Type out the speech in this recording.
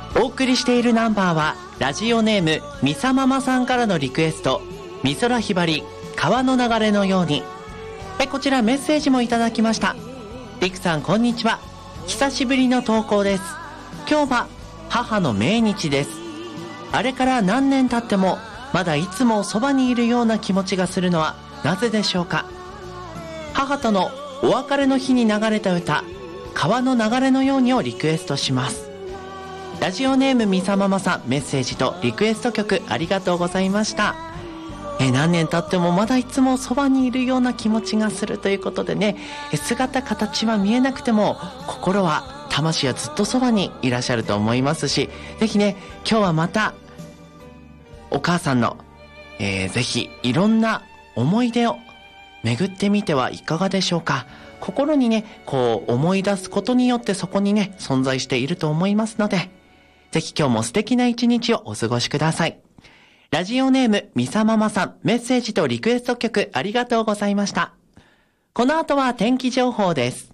お送りしているナンバーはラジオネームみさママさんからのリクエスト、美空ひばり川の流れのように。こちらメッセージもいただきました。りくさんこんにちは、久しぶりの投稿です。今日は母の命日です。あれから何年経ってもまだいつもそばにいるような気持ちがするのはなぜでしょうか。母とのお別れの日に流れた歌、川の流れのようにをリクエストします。ラジオネームみさママさん、メッセージとリクエスト曲ありがとうございました。何年経ってもまだいつもそばにいるような気持ちがするということでね、姿形は見えなくても心は、魂はずっとそばにいらっしゃると思いますし、ぜひね、今日はまたお母さんの、ぜひいろんな思い出を巡ってみてはいかがでしょうか。心にね、こう思い出すことによってそこにね、存在していると思いますので、ぜひ今日も素敵な一日をお過ごしください。ラジオネームみさママさん、メッセージとリクエスト曲ありがとうございました。この後は天気情報です。